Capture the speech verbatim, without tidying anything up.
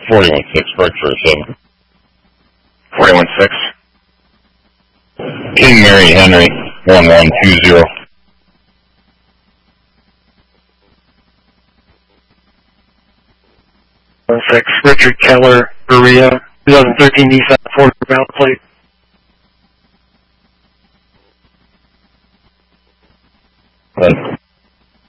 forty-one six, correct for a seven. forty-one six. King Mary Henry, one one two zero. one six, Richard Keller, Berea, twenty thirteen Nissan Ford valve plate. That's